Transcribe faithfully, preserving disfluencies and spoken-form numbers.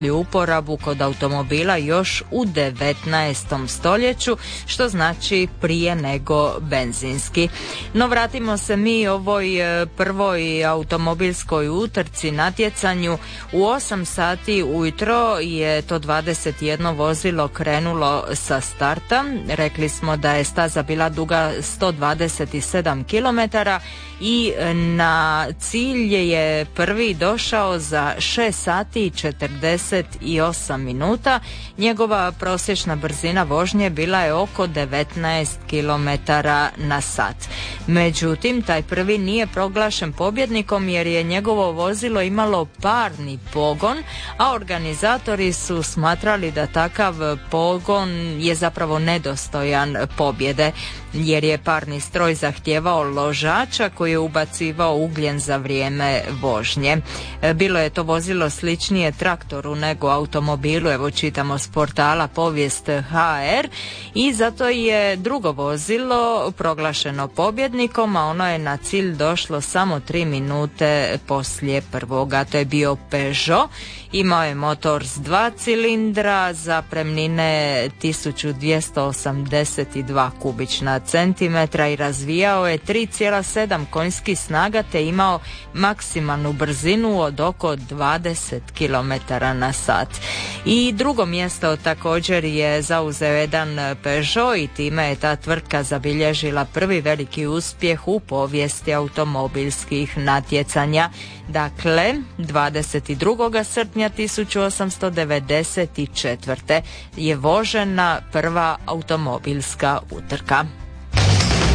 uporabu kod automobila još u devetnaestom stoljeću, što znači prije nego benzinski. No vratimo se mi ovoj prvoj automobilskoj utrci, natjecanju. U osam sati ujutro je to dvadeset jedno vozilo krenulo sa starta. Rekli smo da je staza bila duga sto dvadeset sedam kilometara i na cilj je prvi došao za šest sati i četrdeset osam minuta. Njegova prosječna brzina vožnje bila je oko devetnaest kilometara na sat. Međutim, taj prvi nije proglašen pobjednikom jer je njegovo vozilo imalo parni pogon, a organizatori su smatrali da takav pogon je zapravo nedostojan pobjede, jer je parni stroj zahtijevao ložača koji je ubacivao ugljen za vrijeme vožnje. Bilo je to vozilo sličnije traktoru nego automobilu, evo čitamo s portala Povijest ha er, i zato je drugo vozilo proglašeno pobjednikom, a ono je na cilj došlo samo tri minute poslije prvoga. To je bio Peugeot, imao je motor s dva cilindra, zapremnine tisuću dvjesto osamdeset dva kubična centimetra i razvijao je tri zarez sedam konjskih snaga te imao maksimalnu brzinu od oko dvadeset kilometara na sat. I drugo mjesto također je zauzeo jedan Peugeot i time je ta tvrtka zabilježila prvi veliki uspjeh u povijesti automobilskih natjecanja. Dakle, dvadeset drugog srpnja tisuću osamsto devedeset četvrte je vožena prva automobilska utrka.